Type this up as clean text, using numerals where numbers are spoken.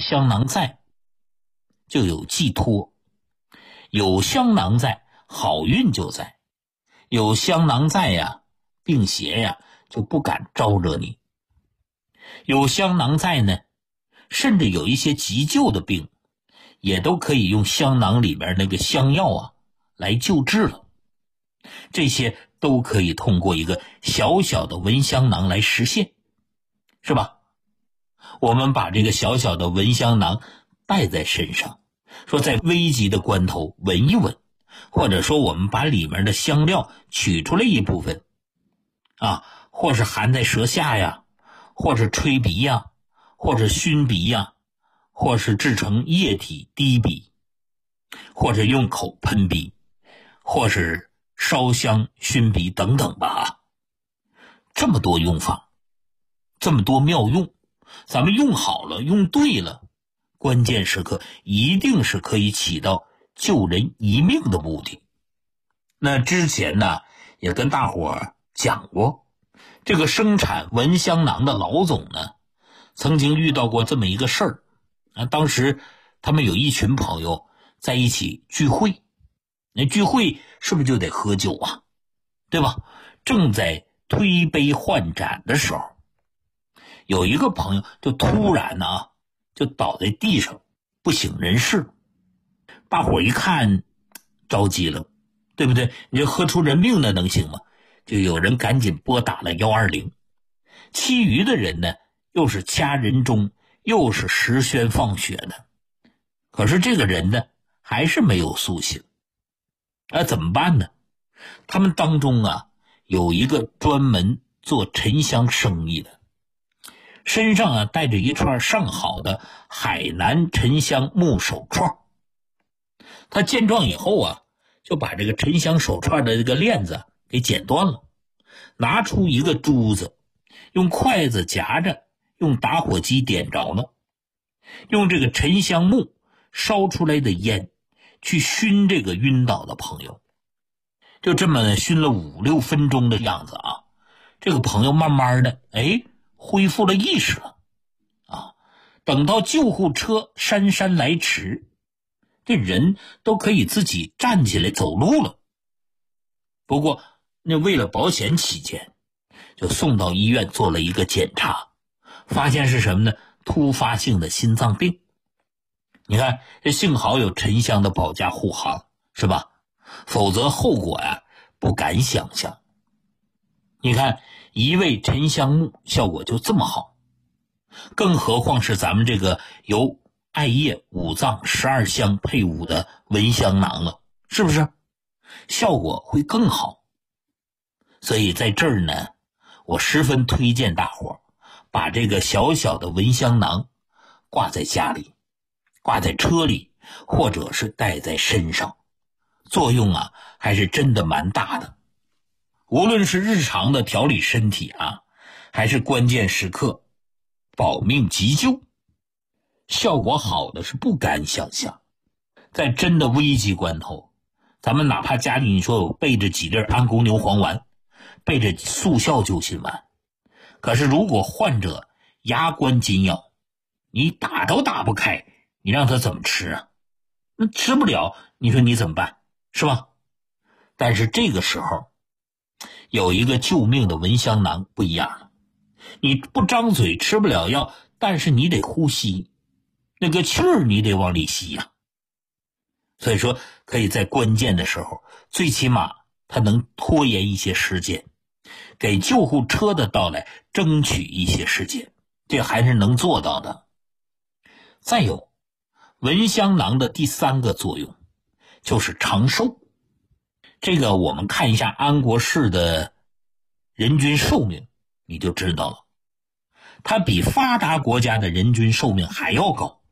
香囊在，就有寄托；有香囊在，好运就在；有香囊在呀，病邪呀就不敢招惹你。有香囊在呢，甚至有一些急救的病，也都可以用香囊里边那个香药啊来救治了。这些都可以通过一个小小的闻香囊来实现，是吧？我们把这个小小的闻香囊带在身上，说在危急的关头闻一闻，或者说我们把里面的香料取出来一部分啊，或是含在舌下呀，或是吹鼻呀，或是熏鼻呀，或是制成液体滴鼻，或者用口喷鼻，或是烧香熏鼻等等吧。这么多用法，这么多妙用，咱们用好了，用对了，关键时刻一定是可以起到救人一命的目的。那之前呢，也跟大伙讲过，这个生产闻香囊的老总呢，曾经遇到过这么一个事儿啊。当时他们有一群朋友在一起聚会，那聚会是不是就得喝酒啊，对吧？正在推杯换盏的时候，有一个朋友就突然呢就倒在地上不省人事。大伙一看着急了，对不对？你这喝出人命那能行吗？就有人赶紧拨打了120，其余的人呢又是掐人中，又是实宣放血的。可是这个人呢还是没有苏醒。怎么办呢？他们当中啊有一个专门做沉香生意的，身上啊带着一串上好的海南沉香木手串。他见状以后啊，就把这个沉香手串的这个链子给剪断了，拿出一个珠子，用筷子夹着，用打火机点着了，用这个沉香木烧出来的烟去熏这个晕倒的朋友。就这么熏了5、6分钟的样子啊，这个朋友慢慢的恢复了意识了啊。等到救护车姗姗来迟，这人都可以自己站起来走路了。不过那为了保险起见，就送到医院做了一个检查，发现是什么呢？突发性的心脏病。你看这幸好有沉香的保驾护航，是吧？否则后果呀不敢想象。你看一味沉香木效果就这么好，更何况是咱们这个由艾叶、五脏、12香配伍的闻香囊了，是不是效果会更好？所以在这儿呢，我十分推荐大伙把这个小小的闻香囊挂在家里，挂在车里，或者是带在身上，作用啊还是真的蛮大的。无论是日常的调理身体啊，还是关键时刻保命急救，效果好的是不敢想象。在真的危急关头，咱们哪怕家里你说有备着几粒安宫牛黄丸，备着速效救心丸，可是如果患者牙关紧咬，你打都打不开，你让他怎么吃啊？那吃不了，你说你怎么办，是吧？但是这个时候有一个救命的闻香囊不一样了，你不张嘴吃不了药，但是你得呼吸，那个气儿你得往里吸呀。所以说可以在关键的时候，最起码它能拖延一些时间，给救护车的到来争取一些时间，这还是能做到的。再有，闻香囊的第3个作用就是长寿。这个我们看一下安国市的人均寿命，你就知道了，它比发达国家的人均寿命还要高。